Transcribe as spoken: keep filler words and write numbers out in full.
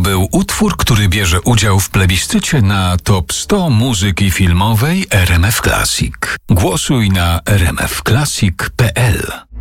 był utwór, który bierze udział w plebiscycie na top sto muzyki filmowej R M F Classic. Głosuj na r m f classic kropka p l.